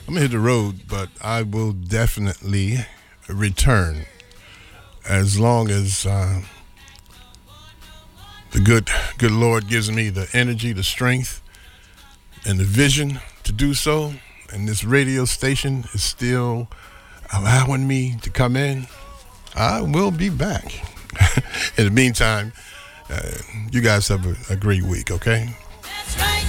I'm gonna hit the road, but I will definitely return as long as the good Lord gives me the energy, the strength, and the vision to do so. And this radio station is still allowing me to come in. I will be back. In the meantime, you guys have a great week, okay?